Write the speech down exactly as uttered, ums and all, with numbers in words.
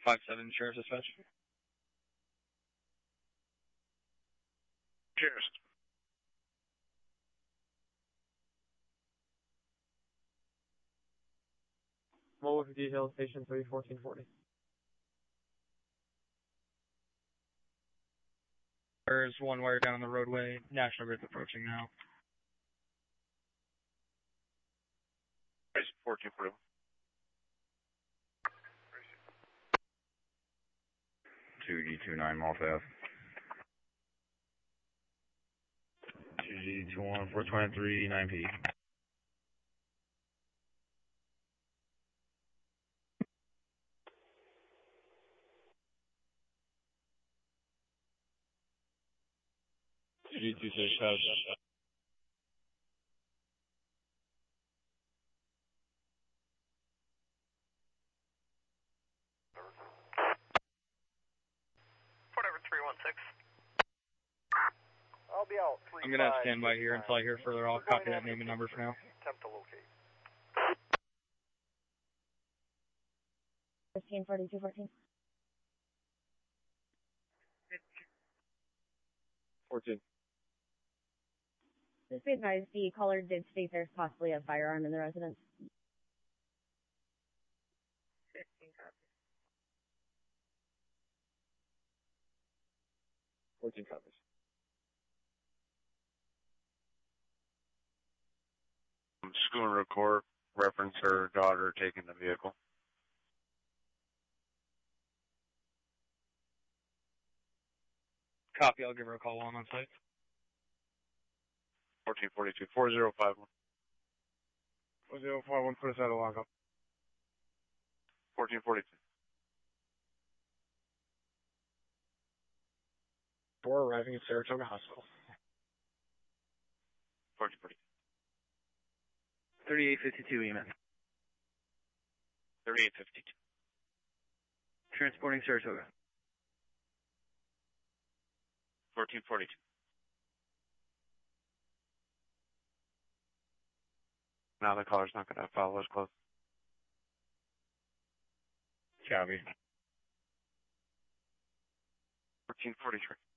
five seven Sheriff's Dispatch. Cheers. Mobile for detail, station three, fourteen forty. There's one wire down on the roadway. National Grid's approaching now. fourteen forty. two G two nine Mall F. two G two one four twenty-three nine P. two G two six has Whatever, three one six. I'll be out. I'm going to have to stand by here until I hear further. I'll copy that name and number for now. Attempt to locate. fifteen forty-two fourteen. fourteen. Just be advised, the caller did state there's possibly a firearm in the residence. fifteen copies. fourteen copies. Schooner report, reference her daughter taking the vehicle. Copy, I'll give her a call while I'm on site. fourteen forty-two, four zero five one. four zero five one, put us out of lockup. fourteen forty-two. Four arriving at Saratoga Hospital. fourteen forty-two. thirty-eight fifty-two, E M S. thirty-eight fifty-two. Transporting Saratoga. fourteen forty-two. Now the caller's not going to follow us close. Copy. fourteen forty-three.